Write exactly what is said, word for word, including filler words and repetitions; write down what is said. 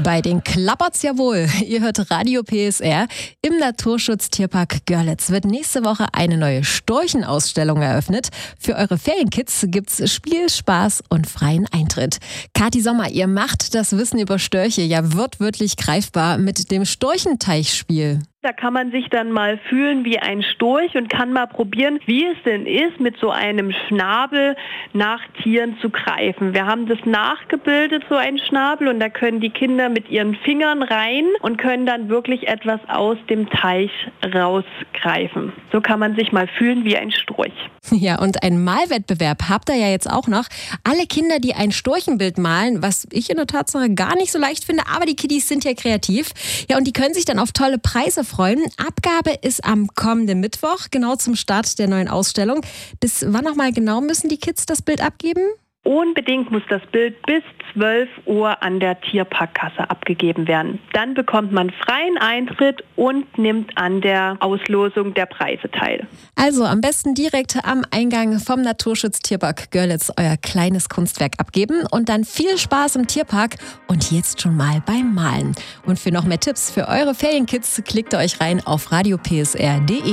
Bei den klappert's ja wohl. Ihr hört Radio P S R. Im Naturschutz-Tierpark Görlitz wird nächste Woche eine neue Storchenausstellung eröffnet. Für eure Ferienkids gibt's Spiel, Spaß und freien Eintritt. Kathi Sommer, ihr macht das Wissen über Störche ja wortwörtlich greifbar mit dem Storchenteichspiel. Da kann man sich dann mal fühlen wie ein Storch und kann mal probieren, wie es denn ist, mit so einem Schnabel nach Tieren zu greifen. Wir haben das nachgebildet, so einen Schnabel, und da können die Kinder mit ihren Fingern rein und können dann wirklich etwas aus dem Teich rausgreifen. So kann man sich mal fühlen wie ein Storch. Ja, und einen Malwettbewerb habt ihr ja jetzt auch noch. Alle Kinder, die ein Storchenbild malen, was ich in der Tatsache gar nicht so leicht finde, aber die Kiddies sind ja kreativ. Ja, und die können sich dann auf tolle Preise freuen. Abgabe ist am kommenden Mittwoch, genau zum Start der neuen Ausstellung. Bis wann nochmal genau müssen die Kids das Bild abgeben? Unbedingt muss das Bild bis zwölf Uhr an der Tierparkkasse abgegeben werden. Dann bekommt man freien Eintritt und nimmt an der Auslosung der Preise teil. Also am besten direkt am Eingang vom Naturschutz-Tierpark Görlitz euer kleines Kunstwerk abgeben und dann viel Spaß im Tierpark und jetzt schon mal beim Malen. Und für noch mehr Tipps für eure Ferienkids klickt ihr euch rein auf radio p s r punkt d e.